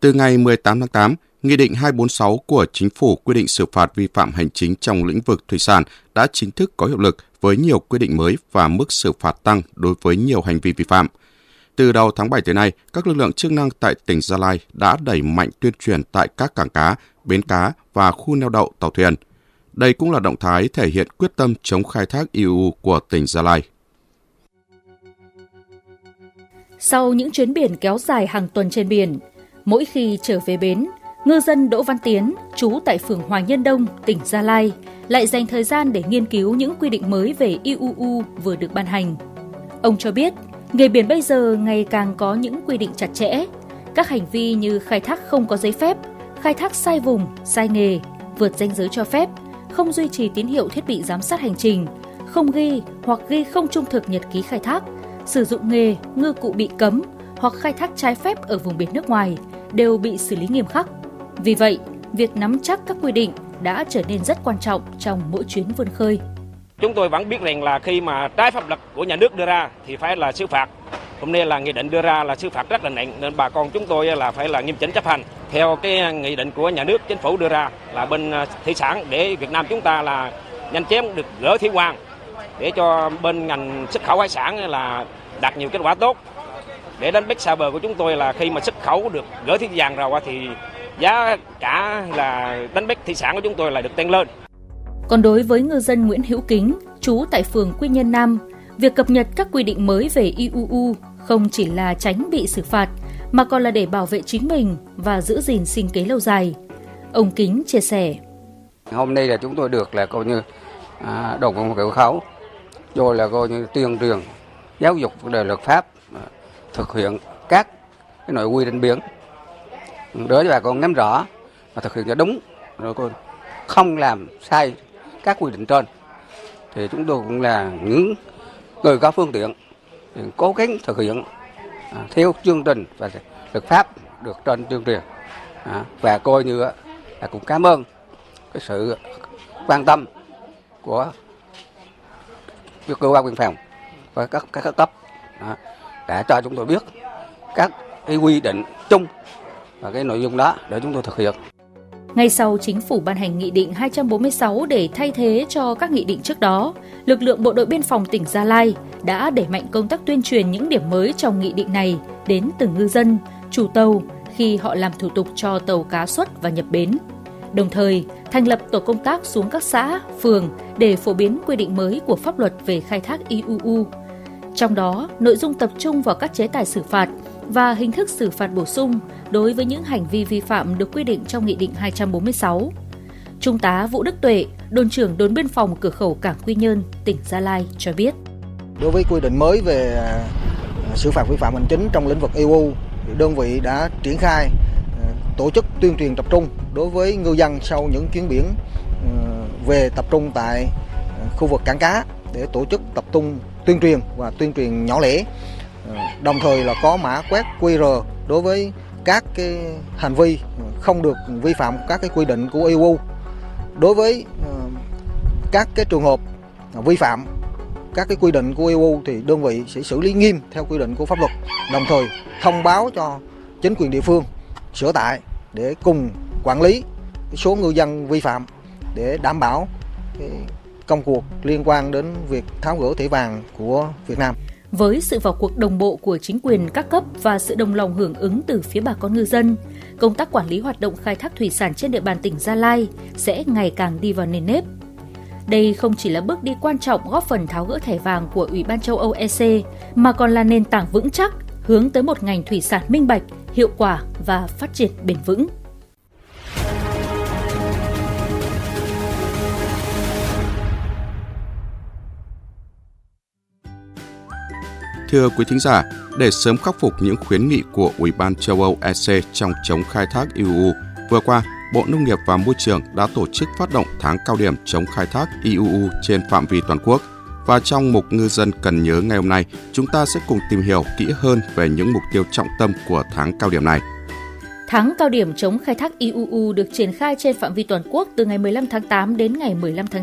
Từ ngày 18 tháng 8, Nghị định 246 của Chính phủ quy định xử phạt vi phạm hành chính trong lĩnh vực thủy sản đã chính thức có hiệu lực với nhiều quy định mới và mức xử phạt tăng đối với nhiều hành vi vi phạm. Từ đầu tháng 7 tới nay, các lực lượng chức năng tại tỉnh Gia Lai đã đẩy mạnh tuyên truyền tại các cảng cá, bến cá và khu neo đậu tàu thuyền. Đây cũng là động thái thể hiện quyết tâm chống khai thác IUU của tỉnh Gia Lai. Sau những chuyến biển kéo dài hàng tuần trên biển, mỗi khi trở về bến, ngư dân Đỗ Văn Tiến, trú tại phường Hòa Nhân Đông, tỉnh Gia Lai, lại dành thời gian để nghiên cứu những quy định mới về IUU vừa được ban hành. Ông cho biết, nghề biển bây giờ ngày càng có những quy định chặt chẽ. Các hành vi như khai thác không có giấy phép, khai thác sai vùng, sai nghề, vượt ranh giới cho phép, không duy trì tín hiệu thiết bị giám sát hành trình, không ghi hoặc ghi không trung thực nhật ký khai thác, sử dụng nghề, ngư cụ bị cấm hoặc khai thác trái phép ở vùng biển nước ngoài đều bị xử lý nghiêm khắc. Vì vậy, việc nắm chắc các quy định đã trở nên rất quan trọng trong mỗi chuyến vươn khơi. Chúng tôi vẫn biết rằng là khi mà trái pháp luật của nhà nước đưa ra thì phải là xử phạt. Hôm nay là nghị định đưa ra là xử phạt rất là nặng nên bà con chúng tôi là phải là nghiêm chỉnh chấp hành. Theo cái nghị định của nhà nước chính phủ đưa ra là bên thủy sản để Việt Nam chúng ta là nhanh chóng được gỡ thuế quan để cho bên ngành xuất khẩu hải sản là đạt nhiều kết quả tốt. Để đánh bắt xa bờ của chúng tôi là khi mà xuất khẩu được gỡ thuế vàng rồi thì giá cả là đánh bắt thủy sản của chúng tôi là được tăng lên. Còn đối với ngư dân Nguyễn Hữu Kính, trú tại phường Quy Nhơn Nam, việc cập nhật các quy định mới về IUU không chỉ là tránh bị xử phạt, mà còn là để bảo vệ chính mình và giữ gìn sinh kế lâu dài. Ông Kính chia sẻ. Hôm nay là chúng tôi được là coi như đồng một cửa khẩu, rồi là coi như tuyên truyền, giáo dục về luật pháp, thực hiện các cái nội quy trên biển, để bà con nắm rõ và thực hiện cho đúng, rồi con không làm sai các quy định trên. Thì chúng tôi cũng là những người có phương tiện cố gắng thực hiện theo chương trình và luật pháp được trên tuyên truyền, và coi như là cũng cảm ơn cái sự quan tâm của cơ quan biên phòng và các cấp đã cho chúng tôi biết các cái quy định chung và cái nội dung đó để chúng tôi thực hiện. Ngay sau Chính phủ ban hành Nghị định 246 để thay thế cho các nghị định trước đó, lực lượng Bộ đội Biên phòng tỉnh Gia Lai đã đẩy mạnh công tác tuyên truyền những điểm mới trong nghị định này đến từng ngư dân, chủ tàu khi họ làm thủ tục cho tàu cá xuất và nhập bến. Đồng thời, thành lập tổ công tác xuống các xã, phường để phổ biến quy định mới của pháp luật về khai thác IUU. Trong đó, nội dung tập trung vào các chế tài xử phạt và hình thức xử phạt bổ sung đối với những hành vi vi phạm được quy định trong Nghị định 246. Trung tá Vũ Đức Tuệ, đồn trưởng đồn biên phòng cửa khẩu Cảng Quy Nhơn, tỉnh Gia Lai cho biết. Đối với quy định mới về xử phạt vi phạm hành chính trong lĩnh vực IUU, đơn vị đã triển khai tổ chức tuyên truyền tập trung đối với ngư dân sau những chuyến biển về tập trung tại khu vực cảng cá để tổ chức tập trung tuyên truyền và tuyên truyền nhỏ lẻ. Đồng thời là có mã quét QR đối với các cái hành vi không được vi phạm các cái quy định của IUU. Đối với các cái trường hợp vi phạm các cái quy định của IUU thì đơn vị sẽ xử lý nghiêm theo quy định của pháp luật, đồng thời thông báo cho chính quyền địa phương sở tại để cùng quản lý số ngư dân vi phạm để đảm bảo cái công cuộc liên quan đến việc tháo gỡ thẻ vàng của Việt Nam. Với sự vào cuộc đồng bộ của chính quyền các cấp và sự đồng lòng hưởng ứng từ phía bà con ngư dân, công tác quản lý hoạt động khai thác thủy sản trên địa bàn tỉnh Gia Lai sẽ ngày càng đi vào nền nếp. Đây không chỉ là bước đi quan trọng góp phần tháo gỡ thẻ vàng của Ủy ban châu Âu EC, mà còn là nền tảng vững chắc hướng tới một ngành thủy sản minh bạch, hiệu quả và phát triển bền vững. Thưa quý thính giả, để sớm khắc phục những khuyến nghị của Ủy ban châu Âu EC trong chống khai thác IUU, vừa qua, Bộ Nông nghiệp và Môi trường đã tổ chức phát động tháng cao điểm chống khai thác IUU trên phạm vi toàn quốc. Và trong mục Ngư dân cần nhớ ngày hôm nay, chúng ta sẽ cùng tìm hiểu kỹ hơn về những mục tiêu trọng tâm của tháng cao điểm này. Tháng cao điểm chống khai thác IUU được triển khai trên phạm vi toàn quốc từ ngày 15 tháng 8 đến ngày 15 tháng